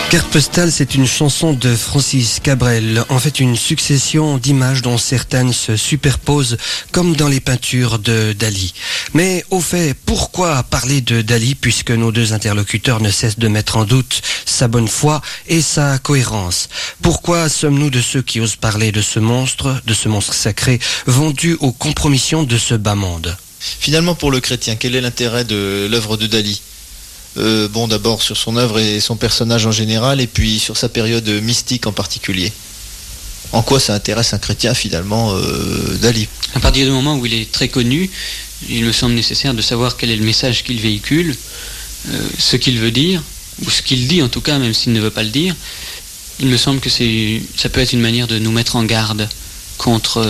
Carte postale, c'est une chanson de Francis Cabrel, en fait une succession d'images dont certaines se superposent comme dans les peintures de Dali. Mais au fait, pourquoi parler de Dali puisque nos deux interlocuteurs ne cessent de mettre en doute sa bonne foi et sa cohérence? Pourquoi sommes-nous de ceux qui osent parler de ce monstre sacré, vendu aux compromissions de ce bas monde? Finalement, pour le chrétien, quel est l'intérêt de l'œuvre de Dali ? D'abord sur son œuvre et son personnage en général, et puis sur sa période mystique en particulier. En quoi ça intéresse un chrétien finalement, Dali ? À partir du moment où il est très connu, il me semble nécessaire de savoir quel est le message qu'il véhicule, ce qu'il veut dire, ou ce qu'il dit en tout cas, même s'il ne veut pas le dire. Il me semble que ça peut être une manière de nous mettre en garde contre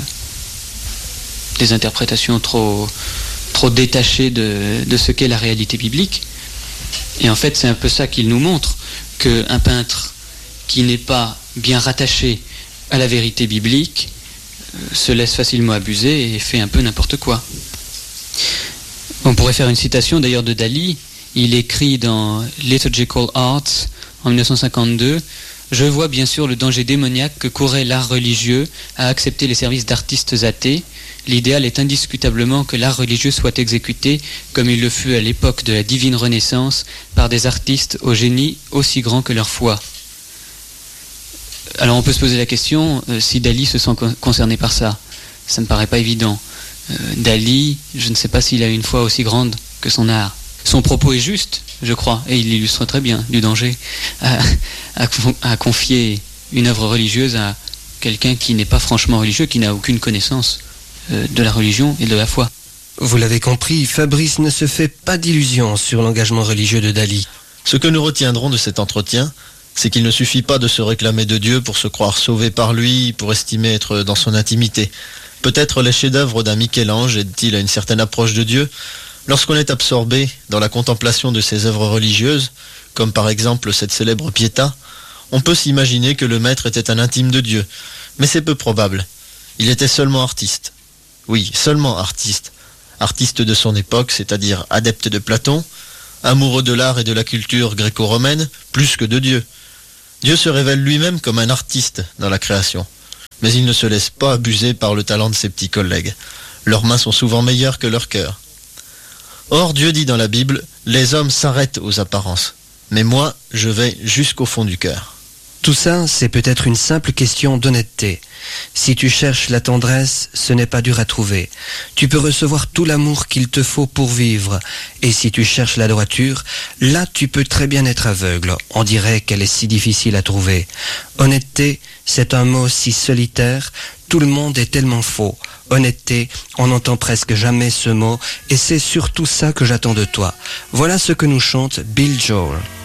des interprétations trop détachées de ce qu'est la réalité biblique. Et en fait, c'est un peu ça qu'il nous montre, qu'un peintre qui n'est pas bien rattaché à la vérité biblique se laisse facilement abuser et fait un peu n'importe quoi. On pourrait faire une citation d'ailleurs de Dali. Il écrit dans Liturgical Arts en 1952 « Je vois bien sûr le danger démoniaque que courait l'art religieux à accepter les services d'artistes athées. L'idéal est indiscutablement que l'art religieux soit exécuté, comme il le fut à l'époque de la divine Renaissance, par des artistes au génie aussi grand que leur foi. » Alors on peut se poser la question si Dali se sent concerné par ça. Ça ne me paraît pas évident. Dali, je ne sais pas s'il a une foi aussi grande que son art. Son propos est juste, je crois, et il illustre très bien du danger à confier une œuvre religieuse à quelqu'un qui n'est pas franchement religieux, qui n'a aucune connaissance de la religion et de la foi. Vous l'avez compris, Fabrice ne se fait pas d'illusions sur l'engagement religieux de Dali. Ce que nous retiendrons de cet entretien, c'est qu'il ne suffit pas de se réclamer de Dieu pour se croire sauvé par lui, pour estimer être dans son intimité. Peut-être les chefs-d'œuvre d'un Michel-Ange aident-ils à une certaine approche de Dieu. Lorsqu'on est absorbé dans la contemplation de ces œuvres religieuses, comme par exemple cette célèbre Pietà, on peut s'imaginer que le maître était un intime de Dieu. Mais c'est peu probable. Il était seulement artiste. Oui, seulement artiste. Artiste de son époque, c'est-à-dire adepte de Platon, amoureux de l'art et de la culture gréco-romaine, plus que de Dieu. Dieu se révèle lui-même comme un artiste dans la création. Mais il ne se laisse pas abuser par le talent de ses petits collègues. Leurs mains sont souvent meilleures que leur cœur. Or, Dieu dit dans la Bible, les hommes s'arrêtent aux apparences. Mais moi, je vais jusqu'au fond du cœur. Tout ça, c'est peut-être une simple question d'honnêteté. Si tu cherches la tendresse, ce n'est pas dur à trouver. Tu peux recevoir tout l'amour qu'il te faut pour vivre. Et si tu cherches la droiture, là tu peux très bien être aveugle. On dirait qu'elle est si difficile à trouver. Honnêteté, c'est un mot si solitaire. Tout le monde est tellement faux. Honnêteté, on n'entend presque jamais ce mot. Et c'est surtout ça que j'attends de toi. Voilà ce que nous chante Bill Joel.